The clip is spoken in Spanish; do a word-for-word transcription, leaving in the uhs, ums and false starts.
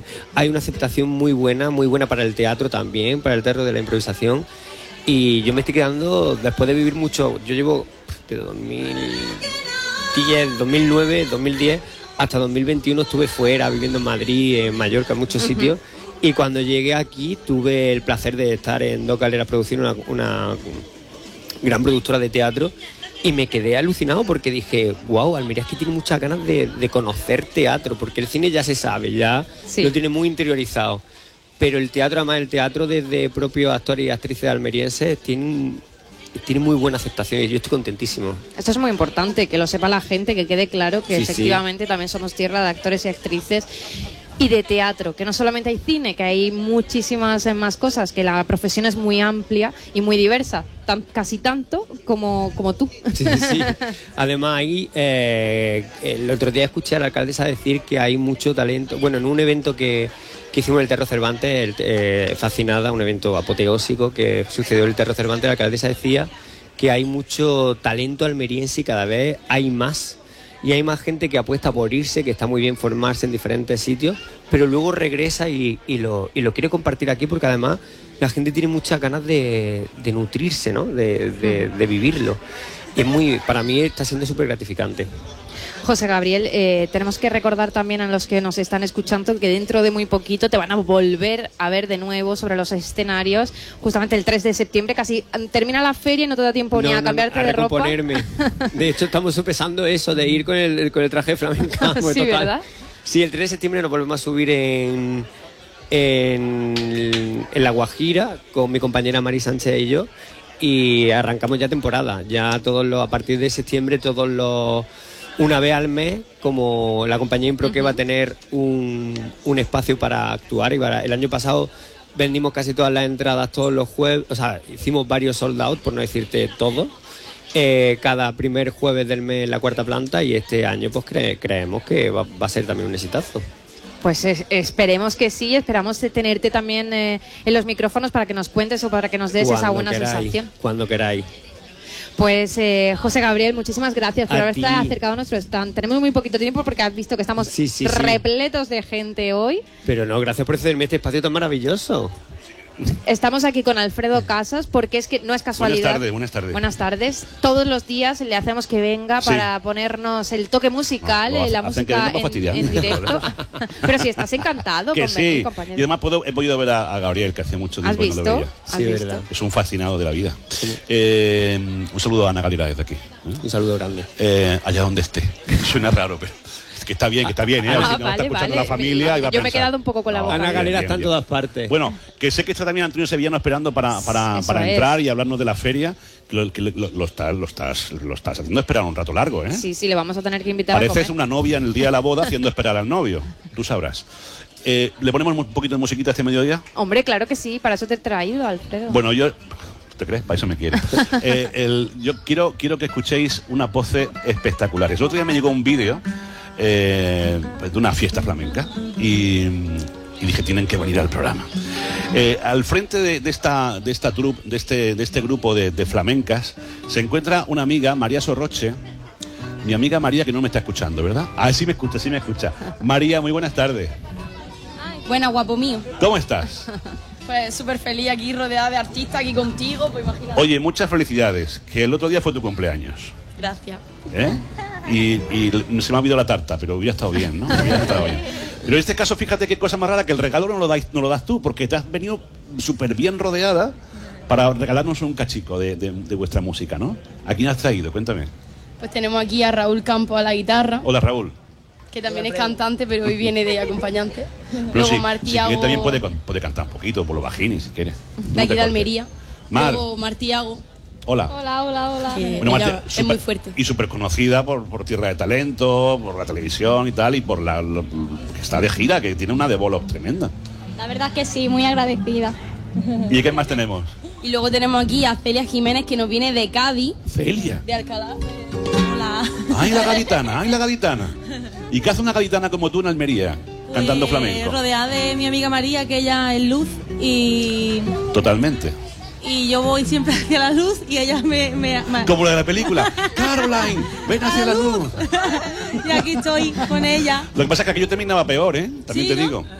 hay una aceptación muy buena, muy buena para el teatro también, para el teatro de la improvisación. Y yo me estoy quedando, después de vivir mucho, yo llevo de dos mil diez, dos mil nueve, dos mil diez hasta dos mil veintiuno estuve fuera, viviendo en Madrid, en Mallorca, en muchos uh-huh. sitios. Y cuando llegué aquí tuve el placer de estar en Dos Galeras Producciones, una, una gran productora de teatro, y me quedé alucinado porque dije, wow, Almería es que tiene muchas ganas de, de conocer teatro, porque el cine ya se sabe, ya sí. lo tiene muy interiorizado. Pero el teatro, además el teatro desde propios actores y actrices almerienses, tiene, tiene muy buena aceptación y yo estoy contentísimo. Esto es muy importante, que lo sepa la gente, que quede claro que sí, efectivamente sí. también somos tierra de actores y actrices y de teatro, que no solamente hay cine, que hay muchísimas más cosas, que la profesión es muy amplia y muy diversa, tan, casi tanto como, como tú. Sí, sí, sí. Además, ahí, eh, el otro día escuché a la alcaldesa decir que hay mucho talento. Bueno, en un evento que, que hicimos en el Teatro Cervantes, el, eh, Fascinada, un evento apoteósico que sucedió en el Teatro Cervantes, la alcaldesa decía que hay mucho talento almeriense y cada vez hay más. Y hay más gente que apuesta por irse, que está muy bien formarse en diferentes sitios, pero luego regresa y, y, lo, y lo quiere compartir aquí porque además la gente tiene muchas ganas de, de nutrirse, ¿no? de, de, de vivirlo. Y es muy, para mí está siendo súper gratificante. José Gabriel, eh, tenemos que recordar también a los que nos están escuchando que dentro de muy poquito te van a volver a ver de nuevo sobre los escenarios, justamente el tres de septiembre, casi termina la feria y no te da tiempo no, ni a cambiarte no, a de ropa. De hecho, estamos sopesando eso, de ir con el, con el traje flamenca. Sí, total. ¿Verdad? Sí, el tres de septiembre nos volvemos a subir en, en, en La Guajira con mi compañera Mari Sánchez y yo, y arrancamos ya temporada. Ya todos los, a partir de septiembre, todos los... Una vez al mes, como la compañía Impro que uh-huh. va a tener un, un espacio para actuar. Y para, el año pasado vendimos casi todas las entradas todos los jueves, o sea, hicimos varios sold out, por no decirte todos, eh, cada primer jueves del mes en la cuarta planta, y este año pues cre- creemos que va, va a ser también un exitazo. Pues es, esperemos que sí, esperamos tenerte también eh, en los micrófonos para que nos cuentes o para que nos des cuando esa buena queráis, sensación. Cuando queráis. Pues eh, José Gabriel, muchísimas gracias por a haberte ti. acercado a nuestro stand. Tenemos muy poquito tiempo porque has visto que estamos sí, sí, repletos sí. de gente hoy. Pero no, gracias por cederme este espacio tan maravilloso. Estamos aquí con Alfredo Casas porque es que no es casualidad. Buenas tardes, buenas tardes. Buenas tardes. Todos los días le hacemos que venga sí. para ponernos el toque musical, no, la música en, en directo. Pero si estás encantado que con sí. venir, compañero. Y además puedo, he podido ver a, a Gabriel, que hace mucho tiempo que no lo veía. ¿Has sí, visto? Es un fascinado de la vida. Sí. Eh, un saludo a Ana Galera desde aquí. ¿eh? Un saludo grande. Eh, allá donde esté. Suena raro, pero... Que está bien, que está bien, ¿eh? Ah, si no vale, está escuchando vale. la familia. Yo me he quedado un poco con la boca. Ana Galera bien, está en bien. todas partes. Bueno, que sé que está también Antonio Sevillano esperando para, para, para entrar y hablarnos de la feria. Que lo, que lo, lo, estás, lo, estás, lo estás haciendo esperar un rato largo, ¿eh? Sí, sí, le vamos a tener que invitar Pareces a comer. una novia en el día de la boda haciendo esperar al novio. Tú sabrás. Eh, ¿Le ponemos un poquito de musiquita este mediodía? Hombre, claro que sí. Para eso te he traído, Alfredo. Bueno, yo... ¿Te crees? Para eso me quiere. eh, el, yo quiero, quiero que escuchéis una pose espectacular. El otro día me llegó un vídeo eh, de una fiesta flamenca y, y dije, tienen que venir al programa. Eh, al frente de, de esta, de esta troupe, de este, de este grupo de, de flamencas, se encuentra una amiga, María Sorroche. Mi amiga María, que no me está escuchando, ¿verdad? Ah, sí me escucha, sí me escucha. María, muy buenas tardes. Ay, buena, guapo mío. ¿Cómo estás? Pues súper feliz aquí, rodeada de artistas, aquí contigo, pues imagínate. Oye, muchas felicidades, que el otro día fue tu cumpleaños. Gracias. ¿Eh? Y, y se me ha olvidado la tarta, pero hubiera estado bien, ¿no? Hubiera estado bien. Pero en este caso, fíjate qué cosa más rara, que el regalo no lo, dais, no lo das tú, porque te has venido súper bien rodeada para regalarnos un cachico de, de, de vuestra música, ¿no? ¿A quién has traído? Cuéntame. Pues tenemos aquí a Raúl Campos a la guitarra. Hola, Raúl. Que también es cantante, pero hoy viene de acompañante. Pero Luego sí, Martiago... Sí, también puede, puede cantar un poquito, por los bajines, si quieres. De aquí de Almería. Mar. Luego Martiago. Hola. Hola, hola, hola. Que bueno, Marti, es super, muy fuerte. Y súper conocida por, por Tierra de Talento, por la televisión y tal, y por la... Lo, que está de gira, que tiene una de bolos tremenda. La verdad es que sí, muy agradecida. ¿Y qué más tenemos? Y luego tenemos aquí a Celia Jiménez, que nos viene de Cádiz. ¿Celia? De Alcalá. Hola. ¡Ay, la gaditana! ¡Ay, la gaditana! ¿Y qué hace una gaditana como tú en Almería, pues, cantando flamenco? Rodeada de mi amiga María, que ella es luz, y... Totalmente. Y yo voy siempre hacia la luz y ella me... me, me... Como la de la película. ¡Caroline! ¡Ven hacia la luz! Y aquí estoy con ella. Lo que pasa es que aquello terminaba peor, ¿eh? También ¿Sí, te no? digo.